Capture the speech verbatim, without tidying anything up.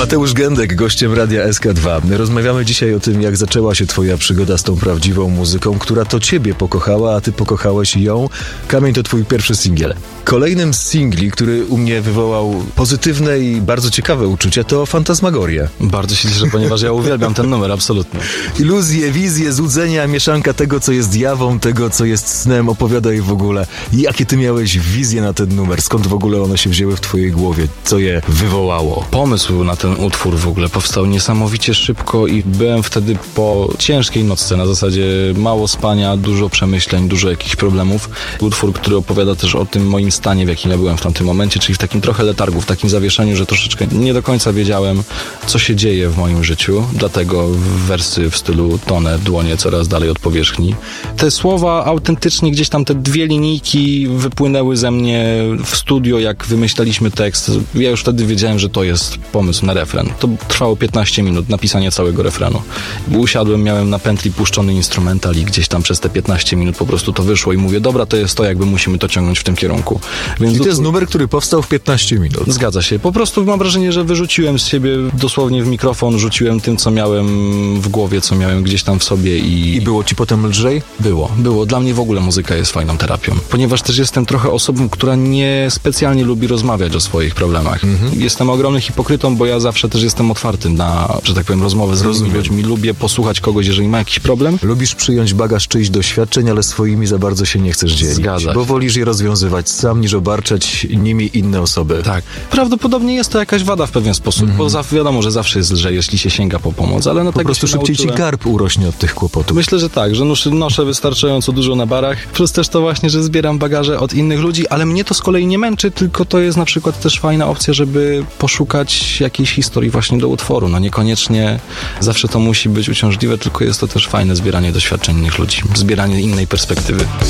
Mateusz Gędek, gościem Radia S K dwa. Rozmawiamy dzisiaj o tym, jak zaczęła się twoja przygoda z tą prawdziwą muzyką, która to ciebie pokochała, a ty pokochałeś ją. Kamień to twój pierwszy singiel. Kolejnym z singli, który u mnie wywołał pozytywne i bardzo ciekawe uczucia, to Fantasmagoria. Bardzo się cieszę, ponieważ ja uwielbiam ten numer, absolutnie. Iluzje, wizje, złudzenia, mieszanka tego, co jest jawą, tego, co jest snem. Opowiadaj w ogóle, jakie ty miałeś wizje na ten numer? Skąd w ogóle one się wzięły w twojej głowie? Co je wywołało? Pomysł na ten utwór w ogóle powstał niesamowicie szybko i byłem wtedy po ciężkiej nocce, na zasadzie mało spania, dużo przemyśleń, dużo jakichś problemów. Utwór, który opowiada też o tym moim stanie, w jakim ja byłem w tamtym momencie, czyli w takim trochę letargu, w takim zawieszeniu, że troszeczkę nie do końca wiedziałem, co się dzieje w moim życiu, dlatego wersy w stylu tonę, dłonie coraz dalej od powierzchni. Te słowa autentycznie gdzieś tam, te dwie linijki wypłynęły ze mnie w studio, jak wymyślaliśmy tekst. Ja już wtedy wiedziałem, że to jest pomysł na refren. To trwało piętnaście minut, napisanie całego refrenu. Usiadłem, miałem na pętli puszczony instrumental i gdzieś tam przez te piętnaście minut po prostu to wyszło i mówię, dobra, to jest to, jakby musimy to ciągnąć w tym kierunku. Więc I to jest numer, który powstał w piętnaście minut. Zgadza się. Po prostu mam wrażenie, że wyrzuciłem z siebie dosłownie w mikrofon, rzuciłem tym, co miałem w głowie, co miałem gdzieś tam w sobie i... I było ci potem lżej? Było, było. Dla mnie w ogóle muzyka jest fajną terapią. Ponieważ też jestem trochę osobą, która nie specjalnie lubi rozmawiać o swoich problemach. Mhm. Jestem ogromnym hipokrytą, bo ja zawsze też jestem otwarty na, że tak powiem, rozmowę z różnymi ludźmi. Lubię posłuchać kogoś, jeżeli ma jakiś problem. Lubisz przyjąć bagaż czyichś doświadczeń, ale swoimi za bardzo się nie chcesz dzielić. Zgadza się. Bo wolisz je rozwiązywać sam, niż obarczać nimi inne osoby. Tak. Prawdopodobnie jest to jakaś wada w pewien sposób, mhm. bo za, wiadomo, że zawsze jest lżej, jeśli się sięga po pomoc, ale no po tego prostu się szybciej nauczyłem. Ci garb urośnie od tych kłopotów. Myślę, że tak, że noszę, noszę wystarczająco dużo na barach, plus też to właśnie, że zbieram bagaże od innych ludzi, ale mnie to z kolei nie męczy, tylko to jest na przykład też fajna opcja, żeby poszukać jakiejś historii właśnie do utworu. No niekoniecznie zawsze to musi być uciążliwe, tylko jest to też fajne zbieranie doświadczeń innych ludzi, zbieranie innej perspektywy.